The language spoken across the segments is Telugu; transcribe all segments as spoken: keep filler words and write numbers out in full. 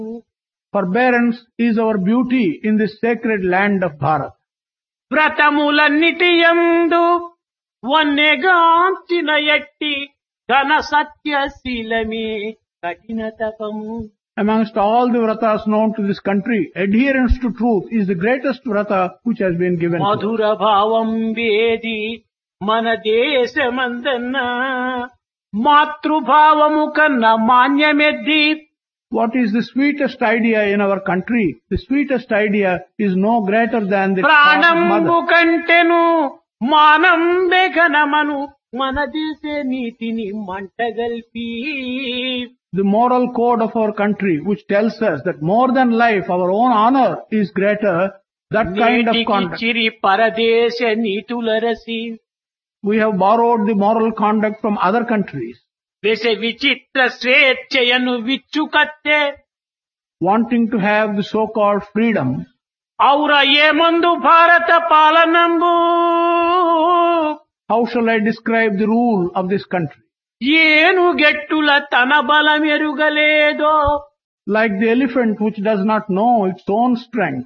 Forbearance is our beauty in this sacred land of Bharat. వ్రతములన్నిటియందు వన్నెగాంచిన ఎట్టి ఘన సత్యశీలమే కఠిన తపము. Amongst all the vratas known to this country, adherence to truth is the greatest vrata which has been given. మధుర భావం వేది మన దేశమందన్న మాతృభావము కన్నా మాన్యమెద్ది. What is the sweetest idea in our country? The sweetest idea is no greater than the ప్రాణంబు mother. కంటెను మానం బెగనమను మన దేశ నీతిని మంటగల్పి. The moral code of our country which tells us that more than life, our own honor is greater, that kind of conduct. చిరి పరదేశ నీతులరసి We have borrowed the moral conduct from other countries, వేస విచిత్ర స్వేచ్ఛయను విచ్చుకత్తే. wanting to have the so-called freedom. ఔర ఏమందు భారత పాలనంబు How shall I describe the rule of this country? ఏను గెట్టుల తన బలమెరుగలేదో Like the elephant which does not know its own strength,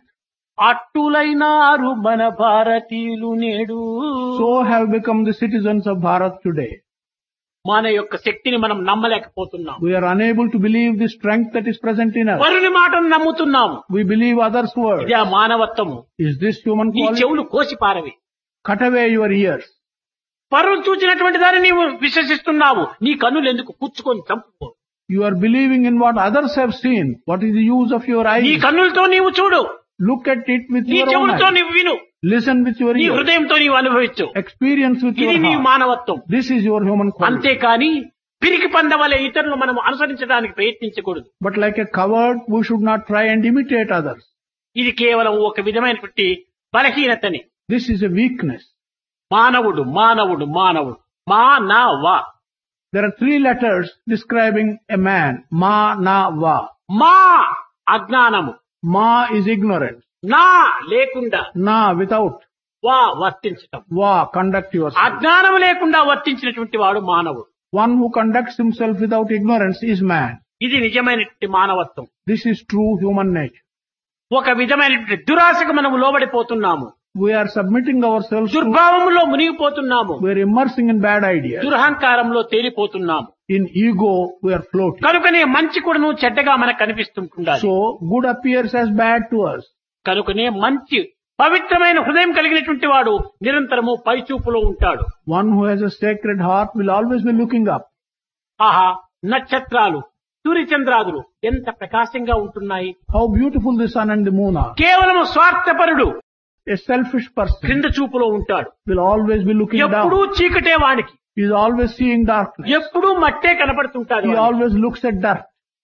అట్టులైనారు మన భారతీయులు నేడు. so have become the citizens of Bharat today. మన యొక్క శక్తిని మనం నమ్మలేకపోతున్నాం. We are unable to believe the strength that is present in us. పరుని మాటను నమ్ముతున్నాము. We believe others' words. ఇదే మానవత్వము. Is this human నీ quality? చెవులు కోసి పారవి. Cut away your ears. పరులు చూచినటువంటి దాన్ని నీవు విశ్వసిస్తున్నావు. నీ కన్నులు ఎందుకు పుచ్చుకొని చంపుకో. You are believing in what others have seen. What is the use of your నీ eyes? కన్నులతో నీవు చూడు. Look at it with నీ your own చెవులతో eyes. నీవు విను. Listen with your నీ ears. హృదయంతో నీవు అనుభవించు. Experience with ఇది your నీ heart. మానవత్వం. This is your human quality. అంతేకాని పిరికి పందవలే ఇతరులు మనం అనుసరించడానికి ప్రయత్నించకూడదు. But like a coward, we should not try and imitate others. ఇది కేవలం ఒక విధమైనటువంటి బలహీనతని. This is a weakness. మానవుడు మానవుడు మానవుడు మానవ. There are three letters describing a man. Ma, na, va. మా అజ్ఞానము, Ma is ignorance. నా లేకుండా, Na without. వా వర్తించటం. Va conduct yourself. అజ్ఞానం లేకుండా వర్తించినటువంటి వాడు మానవుడు. One who conducts himself without ignorance is man. ఇది నిజమైనటువంటి మానవత్వం. This is true human nature. ఒక విధమైనటువంటి దురాశకు మనము లోబడిపోతున్నాము. We are submitting ourselves to, దుర్భావములో మునిగిపోతున్నాము. we are immersing in bad ideas. దురహంకారంలో తేలిపోతున్నాము. In ego, we are floating. కనుకనే మంచి కూడాను చెడ్డగా మనకు కనిపిస్తుంటుండాలి. So, good appears as bad to us. కనుకనే మంచి పవిత్రమైన హృదయం కలిగినటువంటి వాడు నిరంతరము పైచూపులో ఉంటాడు. One who has a sacred heart will always be looking up. ఆహా, నక్షత్రాలు సూర్యచంద్రాదులు ఎంత ప్రకాశంగా ఉంటున్నాయి. How beautiful the sun and the moon are. కేవలం స్వార్థపరుడు A selfish person క్రింద చూపులో ఉంటాడు. will always be looking ఎప్పుడూ down. చీకటే వానికి, He is always seeing darkness. ఎప్పుడూ మట్టే కనపడుతుంటాడు. He always looks at dirt.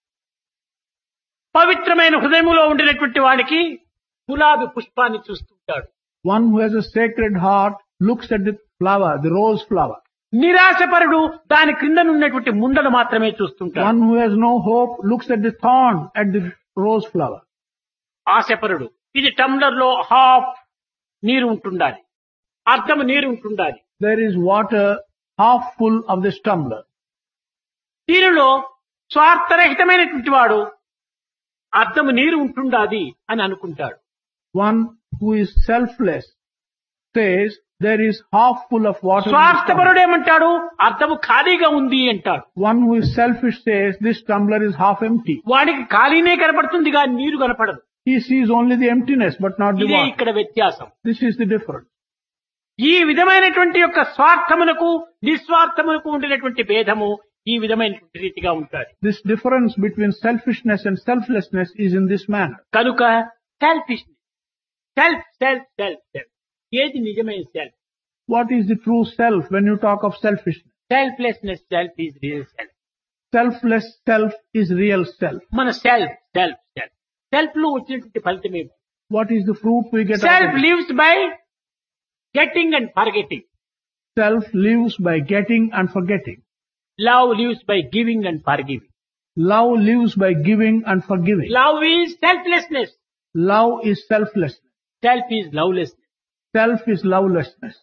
పవిత్రమైన హృదయములో ఉండినటువంటి వానికి గులాబీ పుష్పాన్ని చూస్తుంటాడు. One who has a sacred heart looks at the flower, the rose flower. నిరాశపరుడు దాని క్రిందనున్నటువంటి ముండను మాత్రమే చూస్తుంటాడు. One who has no hope looks at the thorn at the rose flower. ఆశపరుడు ఇది టంబ్లర్ లో హాఫ్ నీరు ఉంటుండాలి, అర్థము నీరు ఉంటుండాలి. There is water half full of this tumbler. దీనిలో స్వార్థరహితమైనటువంటి వాడు అర్థము నీరు ఉంటుండాది అని అనుకుంటాడు. One who is selfless says there is half full of water. in this tumbler. స్వార్థపరుడు ఏమంటాడు? అర్థము ఖాళీగా ఉంది అంటాడు. One who is selfish says this tumbler is half empty. వాడికి ఖాళీనే కనపడుతుంది కానీ నీరు కనపడదు. He sees only the emptiness but not the ఇదే water. ఇక్కడ వ్యత్యాసం. This is the difference. ఈ విధమైనటువంటి యొక్క స్వార్థమునకు నిస్వార్థమునకు ఉండినటువంటి భేదము ఈ విధమైనటువంటి రీతిగా ఉంటాడు. This difference between selfishness and selflessness is in this manner. కనుక selfishness, self self self self ఏది నిజమైన self? What is the true self when you talk of selfishness? Selflessness self is real self. Selfless self is real self. మన సెల్ఫ్ సెల్ఫ్ సెల్ఫ్ సెల్ఫ్ లో వచ్చినటువంటి ఫలితం ఏమి? What is the fruit we get out self of it? Lives by getting and forgetting. Self lives by getting and forgetting. Love lives by giving and forgiving. Love lives by giving and forgiving. Love is selflessness, Love is selflessness. Self is lovelessness. Self is lovelessness.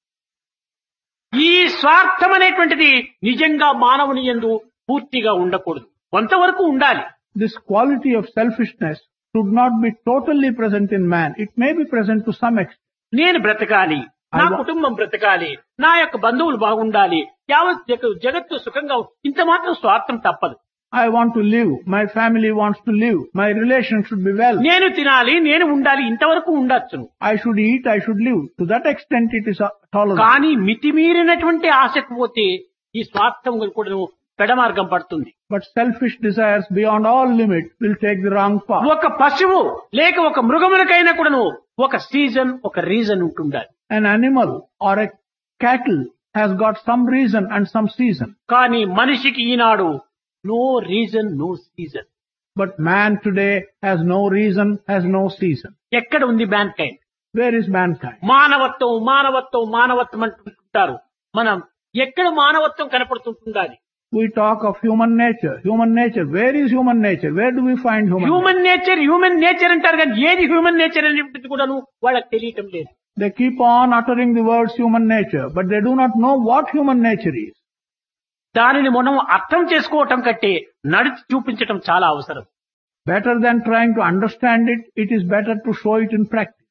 ఈ స్వార్థం అనేటువంటిది నిజంగా మానవుని యందు పూర్తిగా ఉండకూడదు. కొంతవరకు ఉండాలి. this quality of selfishness should not be totally present in man. It may be present to some extent. నేను బ్రతకాలి, నా I wa- కుటుంబం బ్రతకాలి, నా యొక్క బంధువులు బాగుండాలి, యావత్ జగ- జగత్తు సుఖంగా ఉం- ఇంత మాత్రం స్వార్థం తప్పదు. I want to live. My family wants to live. My relations should be well. నేను తినాలి, నేను ఉండాలి, ఇంతవరకు ఉండొచ్చును. I should eat. I should live. To that extent, it is uh, tolerable. కానీ మితిమీరినటువంటి ఆశకు పోతే ఈ స్వార్థం కూడా పెడమార్గం పడుతుంది. But selfish desires beyond all limit will take the wrong path. ఒక పశువు లేక ఒక మృగములకైనా కూడాను ఒక సీజన్, ఒక రీజన్ ఉంటుండాలి. An animal or a cattle has got some reason and some season. కానీ మనిషికి ఈనాడు no reason, no season. But man today has no reason, has no season. ఎక్కడ ఉంది man kind? Where is mankind? మానవత్వం, మానవత్వం, మానవత్వం అంటుంటారు. మనం ఎక్కడ మానవత్వం కనపడుతుంటుండాలి? We talk of human nature. Human nature. Where is human nature? Where do we find human nature? Human nature, human nature అంటారు కానీ ఏది హ్యూమన్ నేచర్ అనేటువంటిది కూడాను వాళ్ళకి తెలియటం లేదు. They keep on uttering the words human nature, but they do not know what human nature is. దానిని మనం అర్థం చేసుకోవటం కంటే నడిచి చూపించటం చాలా అవసరం. Better than trying to understand it, it is better to show it in practice.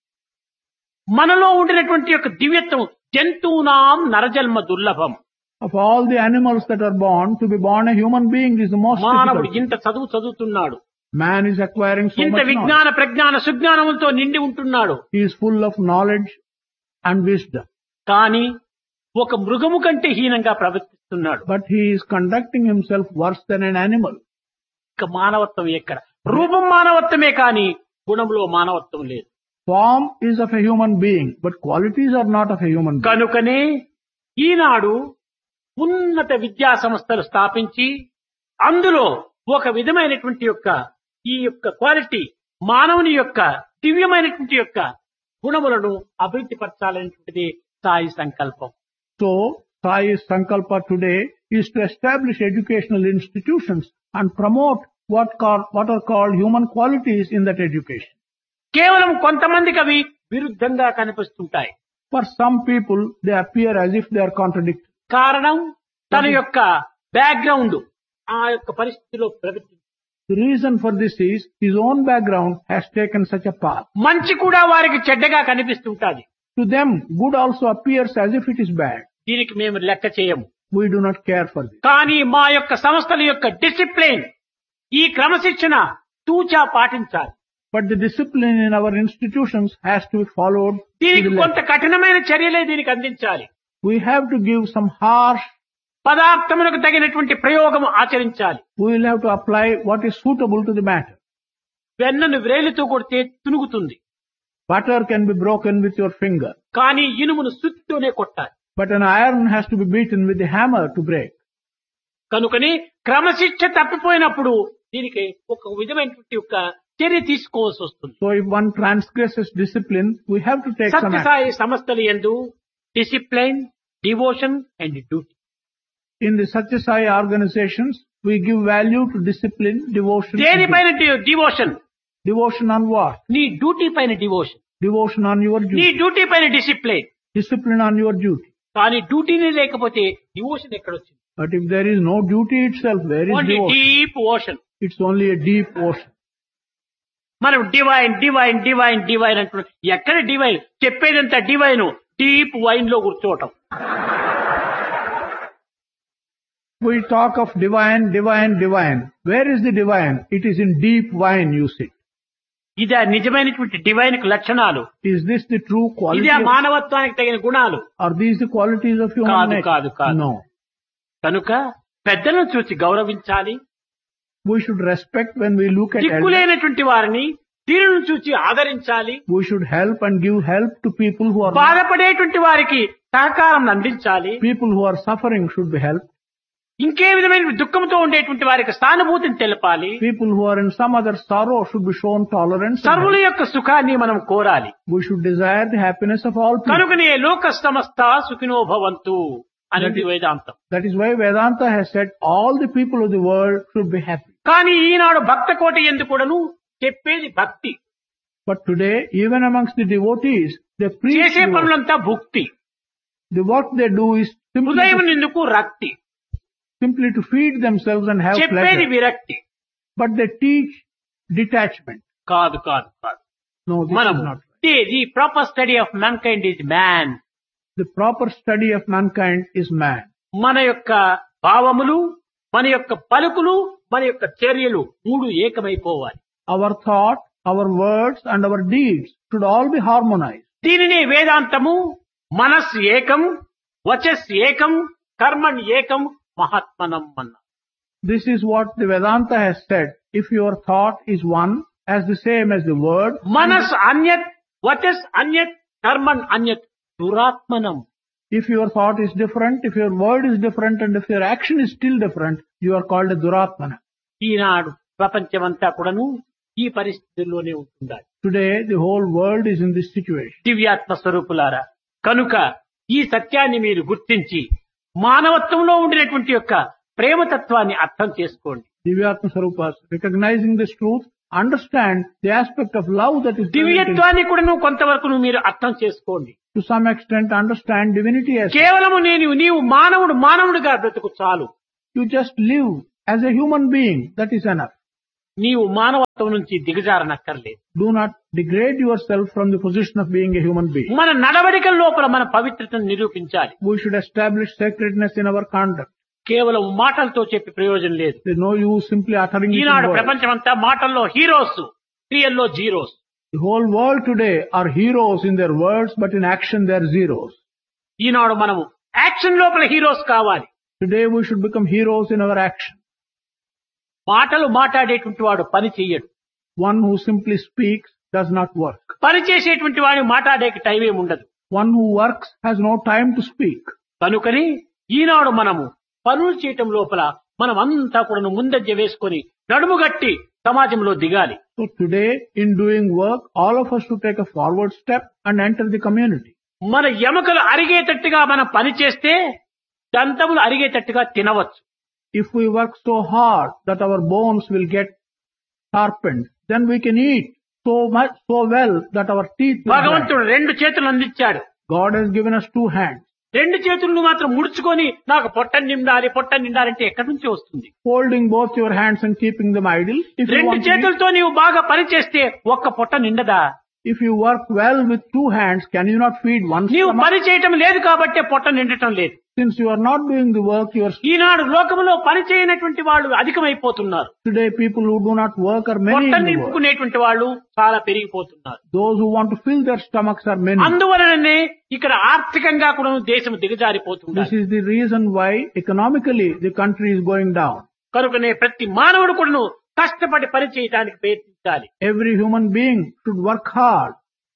మనలో ఉండినటువంటి యొక్క దివ్యత్వం జంతువునాం నరజన్మ దుర్లభం. Of all the animals that are born, to be born a human being is the most మానవుడు difficult. ఇంత చదువు చదువుతున్నాడు, Man is acquiring so ఇంత much knowledge. విజ్ఞాన ప్రజ్ఞాన సుజ్ఞానములతో నిండి ఉంటున్నాడు. He is full of knowledge and wisdom. కానీ ఒక మృగము కంటే హీనంగా ప్రవర్తిస్తున్నాడు. But he is conducting himself worse than an animal. ఇక మానవత్వం ఎక్కడ? రూపం మానవత్వమే కానీ గుణంలో మానవత్వం లేదు. Form is of a human being, but qualities are not of a human being. కనుకనే ఈనాడు ఉన్నత విద్యా సంస్థలు స్థాపించి అందులో ఒక విధమైనటువంటి యొక్క ఈ యొక్క క్వాలిటీ మానవుని యొక్క దివ్యమైనటువంటి యొక్క గుణములను అభివృద్ధి పరచాలనేటువంటిది సాయి సంకల్పం. So, Sai's Sankalpa today is to establish educational institutions and promote what, call, what are called human qualities in that education. కేవలం కొంతమందికి అవి విరుద్ధంగా కనిపిస్తుంటాయి. For some people, they appear as if they are contradictory. కారణం తన యొక్క బ్యాక్గ్రౌండ్ ఆ యొక్క పరిస్థితిలో ప్రగతి. The reason for this is his own background has taken such a path. మంచి కూడా వారికి చెడ్డగా కనిపిస్తుంటాది. To them, good also appears as if it is bad. దీనికి మేము లెక్క చేయము. We do not care for this. కానీ మా యొక్క సంస్థల యొక్క డిసిప్లిన్, ఈ క్రమశిక్షణ తూచా పాటించాలి. But the discipline in our institutions has to be followed to the దీనికి కొంత letter. కఠినమైన చర్యలే దీనికి అందించాలి. We have to give some harsh, పదార్థములకు తగినటువంటి ప్రయోగం ఆచరించాలి. we will have to apply what is suitable to the matter. వెన్నను వ్రేలితో కొడితే తునుగుతుంది, Butter can be broken with your finger, కానీ ఇనుమును సుత్తోనే కొట్టాలి. but an iron has to be beaten with the hammer to break. కనుకని క్రమశిక్ష తప్పిపోయినప్పుడు దీనికి ఒక విధమైనటువంటి యొక్క చర్య తీసుకోవాల్సి వస్తుంది. So if one transgresses discipline, we have to take some action. Sathya Sai సంస్థలు యందు discipline, devotion and duty. In the Satyasai organizations, we give value to discipline, devotion. and దేనిపైన devotion? duty. Devotion on what? నీ డ్యూటీ పైన డివోషన్, Devotion on your నీ duty. డ్యూటీ పైన discipline. Discipline on your duty. కానీ డ్యూటీనే లేకపోతే devotion ఎక్కడొచ్చింది? But if there is no duty itself, where is only devotion? Deep ocean. It's only a deep ocean. మనం డివైన్ డివైన్ డివైన్ డివైన్ అంటున్నాం. ఎక్కడ డివైన్? చెప్పేదంతా డివైన్, డీప్ వైన్ లో కూర్చోవటం. We talk of divine, divine, divine. Where is the divine? It is in deep wine, you see. ఇదే నిజమైనటువంటి డివైన్ లక్షణాలు. Is this the true quality? ఇదే of- మానవత్వానికి తగిన గుణాలు. Are these the qualities of human కాదు, nature? కాదు, కాదు. No. కనుక పెద్దలను చూసి గౌరవించాలి. We should respect when we look at elders. దిక్కులేనటువంటి వారిని దీనిని చూసి ఆదరించాలి. We should help and give help to people who are బాధపడేటువంటి వారికి సహకారం అందించాలి. people who are suffering should be helped. ఇంకే విధమైన దుఃఖంతో ఉండేటువంటి వారికి సానుభూతిని తెలపాలి. People who are in some other sorrow should be shown tolerance. and సర్వుల help. యొక్క సుఖాన్ని మనం కోరాలి. We should desire the happiness of all people. కనుకనే లోక సమస్త సుఖినో భవంతు అనేది వేదాంతం. That is why Vedanta has said all the people of the world should be happy. కానీ ఈనాడు భక్త కోటి ఎందుకు కూడాను చెప్పేది భక్తి, But today, even amongst the devotees, they preach చేసే devotion. పనులంతా భుక్తి, The what they do is simply హృదయం to, నిందుకు రక్తి, simply to feed themselves and have చెప్పేది pleasure. విరక్తి. but they teach detachment. కాదు కాదు కాదు No, this మనం is not right. The proper study of man kind is man. The proper study of mankind is man. మన యొక్క భావములు, మన యొక్క పలుకులు, మన యొక్క చర్యలు మూడు ఏకమైపోవాలి. Our thought, our words and our deeds should all be harmonized. దీనినే వేదాంతము మనస్ ఏకం, వచస్ ఏకం, కర్మణ్ ఏకం, మహాత్మనం అన్న. This is what the Vedanta has said. If your thought is one, as the same as the word, మనస్ అన్యత్, వచస్ అన్యత్, కర్మణ్ అన్యత్, దురాత్మనం. if your thought is different, if your word is different, and if your action is still different, you are called a Duratmana. ఈనాడు ప్రపంచమంతా కూడాను ఈ పరిస్థితుల్లోనే ఉంటుండాలి. Today, the whole world is in this situation. దివ్యాత్మ స్వరూపులారా, కనుక ఈ సత్యాన్ని మీరు గుర్తించి మానవత్వంలో ఉండినటువంటి యొక్క ప్రేమతత్వాన్ని అర్థం చేసుకోండి. Divyatma Sarupas, recognizing this truth, understand the aspect of love that is present in- దివ్యత్వాన్ని కూడా నువ్వు కొంతవరకు నువ్వు మీరు అర్థం చేసుకోండి. to some extent understand divinity as కేవలము నేను నీవు మానవుడు మానవుడిగా బ్రతుకు చాలు. you just live as a human being, that is enough. నీవు మానవత్వం నుంచి దిగజారనక్కర్లేదు. Do not degrade yourself from the position of being a human being. మన నడవడికల లోపల మన పవిత్రతను నిరూపించాలి. We should establish sacredness in our conduct. కేవలం మాటలతో చెప్పి ప్రయోజనం లేదు. There's no use simply uttering it in Eenadu words. ప్రపంచమంతా మాటల్లో హీరోస్, క్రియల్లో zeros. The whole world today are heroes in their words, but in action they are zeros. ఈనాడు మనము యాక్షన్ లోపల హీరోస్ కావాలి. Today we should become heroes in our action. మాటలు మాట్లాడేటువంటి వాడు పని చెయ్యడు. One who simply speaks does not work. పని చేసేటువంటి వాడు మాట్లాడే టైం ఏమి ఉండదు. One who works has no time to speak. కనుకని ఈనాడు మనము పనులు చేయటం లోపల మనం అంతా కూడా ముందంజ వేసుకొని నడుముగట్టి సమాజంలో దిగాలి. So today, in doing work, all of us should take a forward step and enter the community. మన ఎముకలు అరిగేటట్టుగా మనం పని చేస్తే దంతములు అరిగేటట్టుగా తినవచ్చు. If we work so hard that our bones will get sharpened, then we can eat so much, so well that our teeth will grind. భగవంతుడు రెండు చేతులు అందించాడు. God has given us two hands. రెండు చేతులను మాత్రం ముడుచుకొని నాకు పొట్ట నిండాలి పొట్ట నిండాలంటే ఎక్కడి నుంచి వస్తుంది? Holding both your hands and keeping them idle. If you, రెండు want to eat, చేతులతో నీవు బాగా పని చేస్తే ఒక్క పొట్ట నిండదా? if you work well with two hands, can you not feed one నీవు stomach? పని చేయటం లేదు కాబట్టే పొట్ట నిండటం లేదు. Since you are not doing the work, you are ఈనాడు లోకములో పని చేయనటువంటి వాళ్ళు అధికమైపోతున్నారు. today people who do not work are many పొట్ట in the world. నింపుకునేటువంటి వాళ్ళు చాలా పెరిగిపోతున్నారు. Those who want to fill their stomachs are many. అందువలననే ఇక్కడ ఆర్థికంగా కూడా దేశం This దిగజారిపోతుంది. is the reason why economically the country is going down. కనుకనే ప్రతి మానవుడు కూడా కష్టపడి పని చేయడానికి ప్రయత్నించాలి. Every human being should work hard.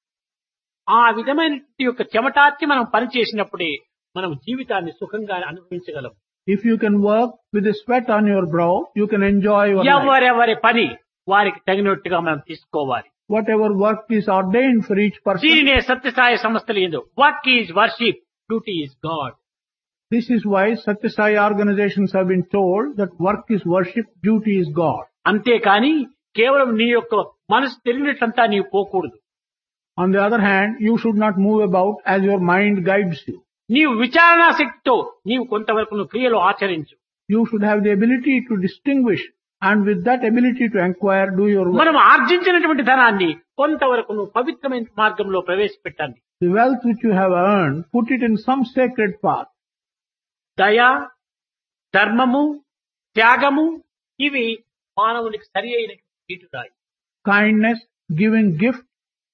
ఆ విధమైన యొక్క చెమటార్చి మనం పని చేసినప్పుడే మనం జీవితాన్ని సుఖంగా అనుభవించగలం. If you can work with the sweat on your brow, you can enjoy your life. ఎవరెవరి పని వారికి తగినట్టుగా మనం తీసుకోవాలి. Whatever work is ordained for each person. దీనినే సత్యసాయి సంస్థలు ఏందో work is worship, duty is God. This is why Satya Sai organizations have been told that work is worship, duty is God. అంతేకాని కేవలం నీ యొక్క మనసు తెలియనట్లంతా నీవు పోకూడదు. On the other hand, you should not move about as your mind guides you. నీవు విచారణా శక్తితో నీవు కొంతవరకు నువ్వు క్రియలు ఆచరించు. You should have the ability to distinguish, and with that ability to inquire, do your work. మనం ఆర్జించినటువంటి ధనాన్ని కొంతవరకు నువ్వు పవిత్రమైన మార్గంలో ప్రవేశపెట్టండి. The wealth which you have earned, put it in some sacred path. దయ, ధర్మము, త్యాగము ఇవి మానవునికి సరి అయిన గీటురాయి. Kindness, giving gift,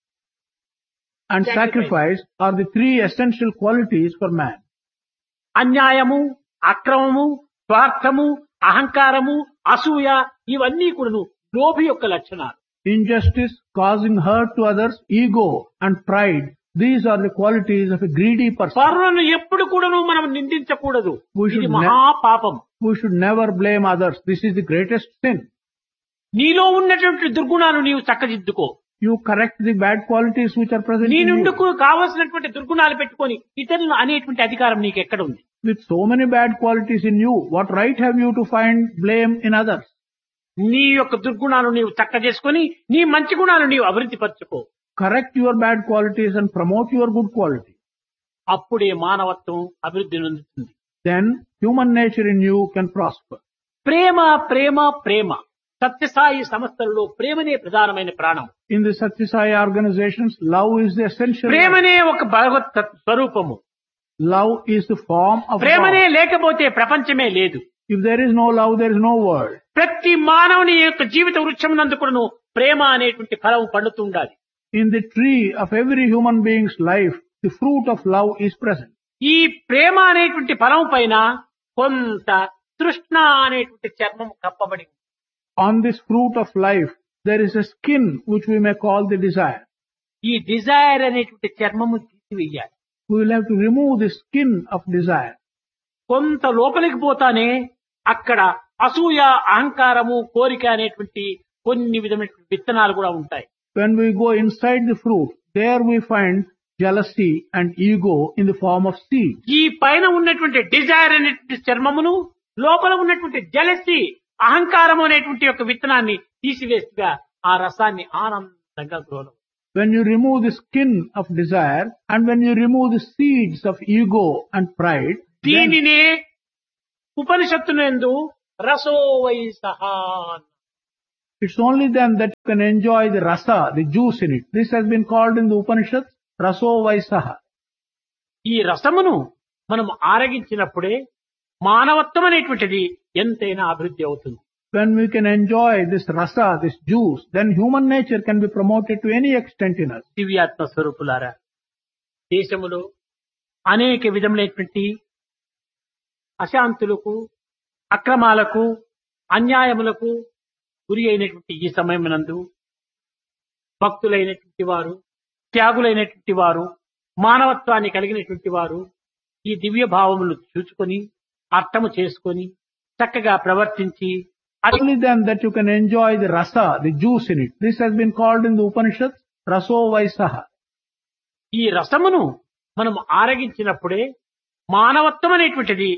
and Sacrifice. sacrifice are the three essential qualities for man. అన్యాయము, అక్రమము, స్వార్థము, అహంకారము, అసూయ ఇవన్నీ కూడాను లోభి యొక్క లక్షణాలు. Injustice, causing hurt to others, ego, and pride. These are the qualities of a greedy person. పరులను ఎప్పుడు కూడాను మనం నిందించకూడదు. We should ఇది ne- మహాపాపం. We should never blame others. This is the greatest sin. నీలో ఉన్నటువంటి దుర్గుణాలు నీవు చక్కదిద్దుకో. You correct the bad qualities which are present నీ in you. నుండుకు కావలసినటువంటి దుర్గుణాలు పెట్టుకొని ఇతరులను అనేటువంటి అధికారం నీకు ఎక్కడ ఉంది? With so many bad qualities in you, what right have you to find blame in others? నీ యొక్క దుర్గుణాలు నీవు చక్క చేసుకొని నీ మంచి గుణాలు నీవు అభివృద్ధి పరచుకో. Correct your bad qualities and promote your good quality. అప్పుడే మానవత్వం అభివృద్ధి చెందుతుంది. Then human nature in you can prosper. ప్రేమ ప్రేమ ప్రేమ సత్యసాయి సంస్థలలో ప్రేమనే ప్రధానమైన ప్రాణం. In the Satya Sai organizations, love is the essential. ప్రేమనే ఒక భగవత్ తత్ స్వరూపము. Love is the form of ప్రేమనే God. లేకపోతే ప్రపంచమే లేదు. If there is no love, there is no world. ప్రతి మానవుని యొక్క జీవిత వృక్షం నందు కూడాను ప్రేమ అనేటువంటి ఫలం పండుతూ ఉండాలి. In the tree of every human being's life, the fruit of love is present. ఈ ప్రేమ అనేటువంటి ఫలం పైన కొంత తృష్ణ అనేటువంటి చర్మం కప్పబడి ఉంది. On this fruit of life, there is a skin which we may call the desire. ఈ డిజైర్ అనేటువంటి చర్మము తీసివేయాలి. We will have to remove the skin of desire. కొంత లోపలికి పోతానే అక్కడ అసూయ, అహంకారము, కోరిక అనేటువంటి కొన్ని విధమైన విత్తనాలు కూడా ఉంటాయి. When we go inside the fruit, there we find jealousy and ego in the form of seed. ఈ పైన ఉన్నటువంటి డిజైర్ అనేటువంటి చర్మమును, లోపల ఉన్నటువంటి జలసి, అహంకారం అనేటువంటి యొక్క విత్తనాన్ని తీసివేస్తుగా ఆ రసాన్ని ఆనందంగా గ్రోలం. When you remove the skin of desire and when you remove the seeds of ego and pride, then దీనినే ఉపనిషత్తునందు రసో వై సహా. it's only then that you can enjoy the rasa, the juice in it. This has been called in the Upanishads, raso vaisaha. ఈ రసమును మనం ఆరగించినప్పుడే మానవత్వం అనేటువంటిది ఎంతైనా అభివృద్ధి అవుతుంది. When we can enjoy this rasa, this juice, then human nature can be promoted to any extent in us. దివ్యాత్మ స్వరూపులారా, దేశములో అనేక విధములైనటువంటి అశాంతులకు, అక్రమాలకు, అన్యాయములకు గురి అయినటువంటి ఈ సమయమునందు భక్తులైనటువంటి వారు, త్యాగులైనటువంటి వారు, మానవత్వాన్ని కలిగినటువంటి వారు ఈ దివ్య భావమును చూసుకొని అర్థము చేసుకొని చక్కగా ప్రవర్తించి Only then that you can enjoy the rasa, the juice in it. This has been called in the Upanishads, raso vaisaha. ఈ రసమును మనం ఆరగించినప్పుడే మానవత్వం అనేటువంటిది